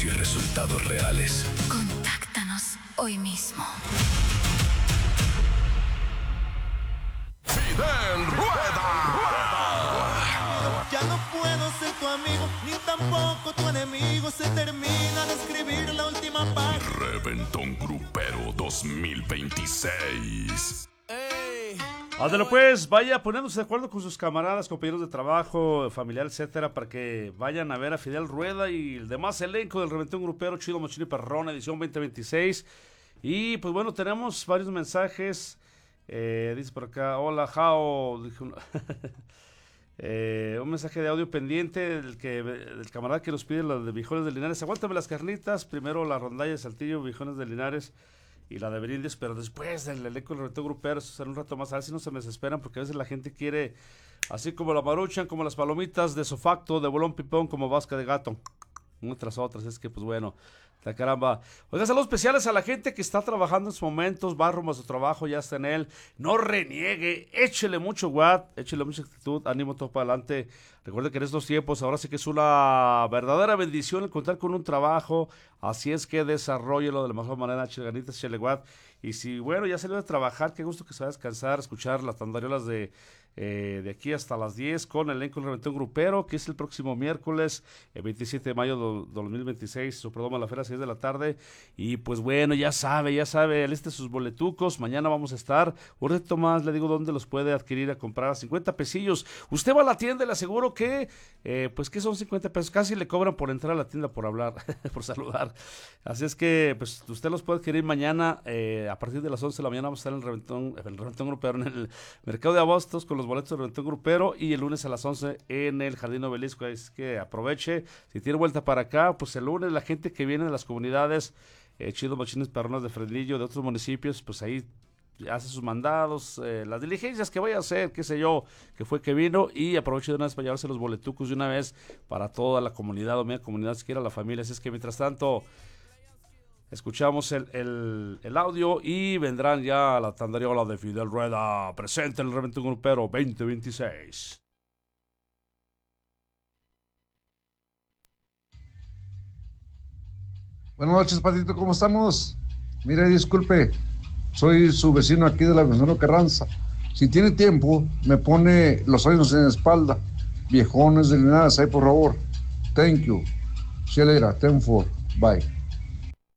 y resultados reales. Contáctanos hoy mismo. Fidel Rueda. Ya no puedo ser tu amigo, ni tampoco tu enemigo. Se termina de escribir la última página. Reventón Grupero 2026. Ándale pues, vaya poniéndose de acuerdo con sus camaradas, compañeros de trabajo, familiar, etcétera, para que vayan a ver a Fidel Rueda y el demás elenco del Reventón Grupero Chido Machín y Perrón, edición 2026. Y pues bueno, tenemos varios mensajes. Dice por acá, hola, Jao. Un mensaje de audio pendiente del camarada que nos pide la de Viejones de Linares. Aguántame las carnitas, primero la rondalla de Saltillo, Viejones de Linares y la de Brindes, pero después del elenco del Reventón Grupero, eso será un rato más, a ver si no se me desesperan, porque a veces la gente quiere, así como la Maruchan, como las palomitas de Sofacto, de Bolón Pipón, como Vasca de Gato, unas tras otras. Es que pues bueno, la caramba. Oiga, saludos especiales a la gente que está trabajando en estos momentos, va rumbo a su trabajo, ya está en él. No reniegue, échele mucho watt, échele mucha actitud, ánimo, todo para adelante. Recuerde que en estos tiempos ahora sí que es una verdadera bendición el contar con un trabajo, así es que desarrollelo de la mejor manera, échele ganitas, échele watt. Y si, bueno, ya salió de trabajar, qué gusto que se va a descansar, escuchar las tandariolas de aquí hasta las 10 con el elenco del Reventón Grupero, que es el próximo miércoles, el 27 de mayo de 2026, Superdoma La Feria, 6 de la tarde. Y pues bueno, ya sabe, aliste sus boletucos. Mañana vamos a estar. Un reto más, le digo dónde los puede adquirir a comprar a 50 pesillos. Usted va a la tienda y le aseguro que, pues que son 50 pesos. Casi le cobran por entrar a la tienda por hablar, por saludar. Así es que, pues usted los puede adquirir mañana a partir de las 11 de la mañana. Vamos a estar en el Reventón Grupero, en el Mercado de Abastos con los boletos del Reventón Grupero, y el lunes a las 11 en el Jardín Obelisco. Es que aproveche, si tiene vuelta para acá, pues el lunes la gente que viene de las comunidades Chido Machines Perronas de Fresnillo, de otros municipios, pues ahí hace sus mandados, las diligencias que vaya a hacer, qué sé yo, que fue que vino, y aproveche de una vez para llevarse los boletucos de una vez para toda la comunidad o media comunidad, si quiera la familia. Así es que mientras tanto escuchamos el audio y vendrán ya la tandariola de Fidel Rueda, presente en el Reventón Grupero 2026. Buenas noches, Patito, ¿cómo estamos? Mire, disculpe, soy su vecino aquí de la Venustiano Carranza. Si tiene tiempo, me pone Los Años en la Espalda, Viejones de Linares, ahí por favor. Thank you. See you later. 10-4. Bye.